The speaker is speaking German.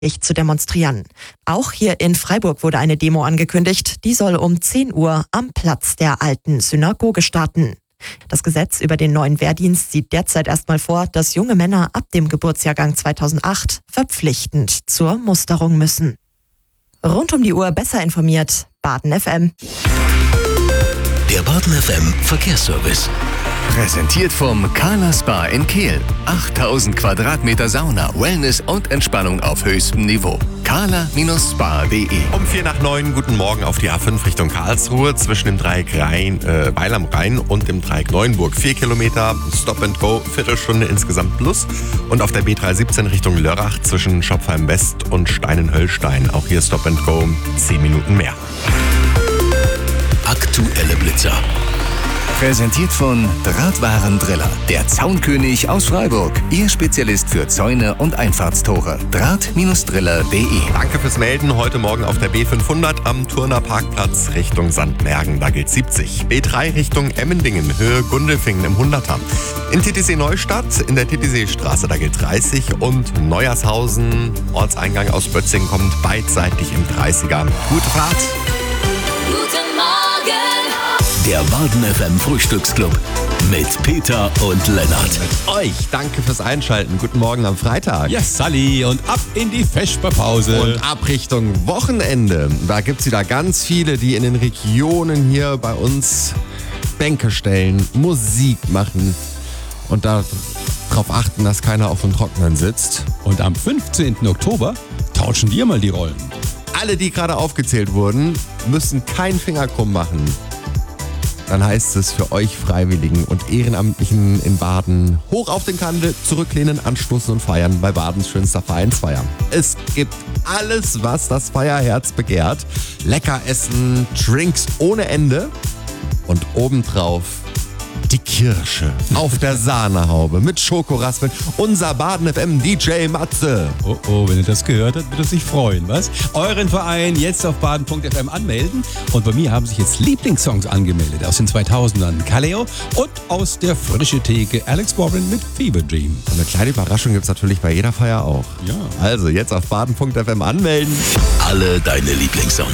zu demonstrieren. Auch hier in Freiburg wurde eine Demo angekündigt. Die soll um 10 Uhr am Platz der alten Synagoge starten. Das Gesetz über den neuen Wehrdienst sieht derzeit erstmal vor, dass junge Männer ab dem Geburtsjahrgang 2008 verpflichtend zur Musterung müssen. Rund um die Uhr besser informiert, Baden FM. Der Baden FM Verkehrsservice. Präsentiert vom Carla Spa in Kehl. 8000 Quadratmeter Sauna, Wellness und Entspannung auf höchstem Niveau. carla-spa.de. Um 8:45, guten Morgen auf die A5 Richtung Karlsruhe zwischen dem Dreieck Weil am Rhein und dem Dreieck Neuenburg. 4 Kilometer, Stop and Go, Viertelstunde insgesamt plus. Und auf der B317 Richtung Lörrach zwischen Schopfheim West und Steinen-Höllstein. Auch hier Stop and Go, 10 Minuten mehr. Aktuelle Blitzer. Präsentiert von Drahtwarendriller, der Zaunkönig aus Freiburg. Ihr Spezialist für Zäune und Einfahrtstore. Draht-driller.de. Danke fürs Melden. Heute Morgen auf der B500 am Turner Parkplatz Richtung Sandmergen. Da gilt 70. B3 Richtung Emmendingen, Höhe Gundelfingen im 100er. In Titisee Neustadt, in der Titisee-Straße, da gilt 30. Und Neuershausen, Ortseingang aus Bötzingen, kommt beidseitig im 30er. Gute Fahrt. Guten Morgen! Der Baden FM Frühstücksclub mit Peter und Lennart. Euch danke fürs Einschalten. Guten Morgen am Freitag. Ja, Sally, und ab in die Vesperpause. Und ab Richtung Wochenende. Da gibt es wieder ganz viele, die in den Regionen hier bei uns Bänke stellen, Musik machen und darauf achten, dass keiner auf dem Trockenen sitzt. Und am 15. Oktober tauschen wir mal die Rollen. Alle, die gerade aufgezählt wurden, müssen keinen Finger krumm machen. Dann heißt es für euch Freiwilligen und Ehrenamtlichen in Baden hoch auf den Kandel, zurücklehnen, anstoßen und feiern bei Badens schönster Vereinsfeier. Es gibt alles, was das Feierherz begehrt. Lecker essen, Drinks ohne Ende und obendrauf die Kirsche auf der Sahnehaube mit Schokoraspeln. Unser Baden FM DJ Matze. Oh, wenn ihr das gehört habt, wird er sich freuen, was? Euren Verein jetzt auf baden.fm anmelden. Und bei mir haben sich jetzt Lieblingssongs angemeldet aus den 2000ern. Kaleo und aus der frischen Theke Alex Warren mit Fever Dream. Und eine kleine Überraschung gibt es natürlich bei jeder Feier auch. Ja. Also jetzt auf baden.fm anmelden. Alle deine Lieblingssongs.